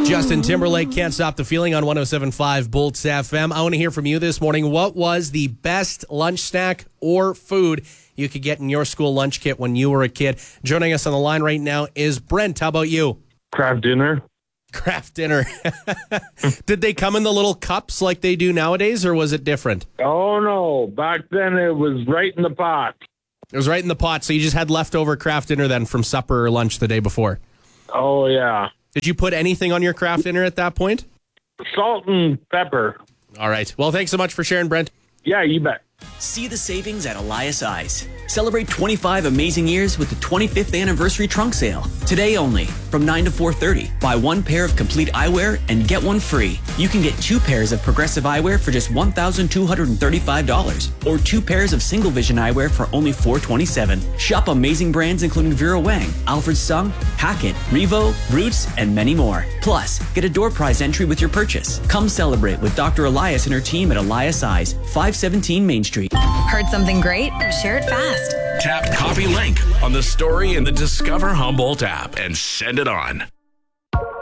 Justin Timberlake, Can't Stop the Feeling on 107.5 Bolts FM. I want to hear from you this morning. What was the best lunch snack or food you could get in your school lunch kit when you were a kid? Joining us on the line right now is Brent. How about you? Kraft dinner. Kraft dinner. Did they come in the little cups like they do nowadays, or was it different? Oh, no. Back then, it was right in the pot. It was right in the pot, so you just had leftover Kraft dinner then from supper or lunch the day before? Oh, yeah. Did you put anything on your Kraft dinner at that point? Salt and pepper. All right. Well, thanks so much for sharing, Brent. Yeah, you bet. See the savings at Elias Eyes. Celebrate 25 amazing years with the 25th anniversary trunk sale. Today only, from 9 to 4:30. Buy one pair of complete eyewear and get one free. You can get 2 pairs of progressive eyewear for just $1,235, or 2 pairs of single vision eyewear for only $427. Shop amazing brands including Vera Wang, Alfred Sung, Hackett, Revo, Roots, and many more. Plus, get a door prize entry with your purchase. Come celebrate with Dr. Elias and her team at Elias Eyes, 517 Main Street. Heard something great? Share it fast. Tap copy link on the story in the Discover Humboldt app and send it on.